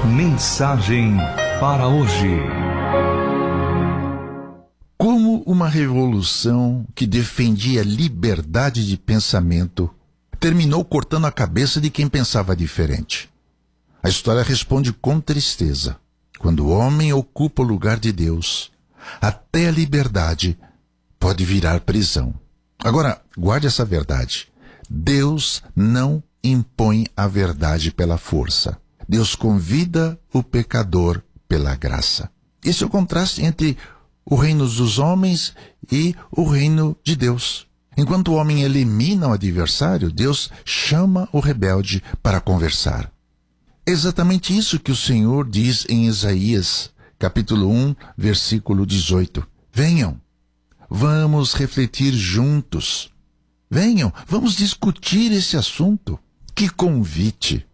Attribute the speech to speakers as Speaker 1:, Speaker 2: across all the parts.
Speaker 1: Mensagem para hoje.
Speaker 2: Como uma revolução que defendia liberdade de pensamento terminou cortando a cabeça de quem pensava diferente. A história responde com tristeza. Quando o homem ocupa o lugar de Deus, até a liberdade pode virar prisão. Agora, guarde essa verdade. Deus não impõe a verdade pela força. Deus convida o pecador pela graça. Esse é o contraste entre o reino dos homens e o reino de Deus. Enquanto o homem elimina o adversário, Deus chama o rebelde para conversar. É exatamente isso que o Senhor diz em Isaías, capítulo 1, versículo 18. Venham, vamos refletir juntos. Venham, vamos discutir esse assunto. Que convite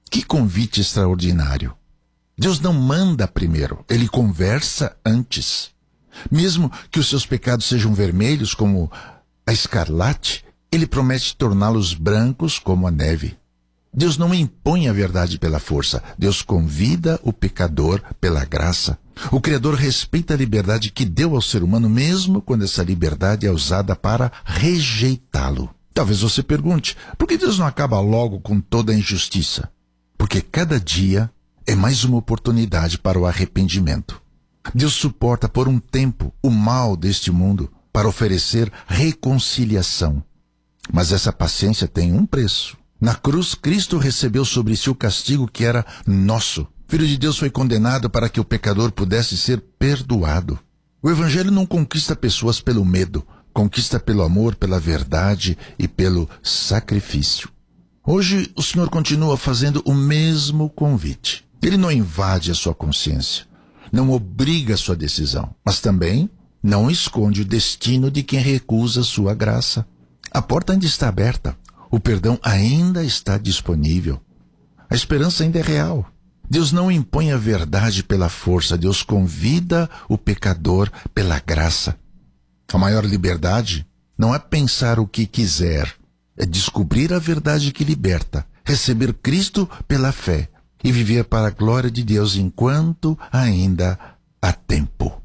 Speaker 2: extraordinário. Deus não manda primeiro, Ele conversa antes. Mesmo que os seus pecados sejam vermelhos como a escarlate, Ele promete torná-los brancos como a neve. Deus não impõe a verdade pela força, Deus convida o pecador pela graça. O Criador respeita a liberdade que deu ao ser humano, mesmo quando essa liberdade é usada para rejeitá-lo. Talvez você pergunte, por que Deus não acaba logo com toda a injustiça? Porque cada dia é mais uma oportunidade para o arrependimento. Deus suporta por um tempo o mal deste mundo para oferecer reconciliação. Mas essa paciência tem um preço. Na cruz, Cristo recebeu sobre si o castigo que era nosso. O Filho de Deus foi condenado para que o pecador pudesse ser perdoado. O Evangelho não conquista pessoas pelo medo, conquista pelo amor, pela verdade e pelo sacrifício. Hoje, o Senhor continua fazendo o mesmo convite. Ele não invade a sua consciência, não obriga a sua decisão, mas também não esconde o destino de quem recusa sua graça. A porta ainda está aberta, o perdão ainda está disponível, a esperança ainda é real. Deus não impõe a verdade pela força, Deus convida o pecador pela graça. A maior liberdade não é pensar o que quiser, é descobrir a verdade que liberta, receber Cristo pela fé e viver para a glória de Deus enquanto ainda há tempo.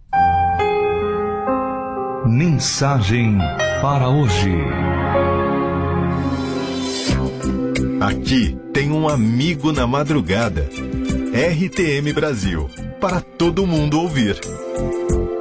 Speaker 1: Mensagem para hoje.
Speaker 3: Aqui tem um amigo na madrugada. RTM Brasil, para todo mundo ouvir.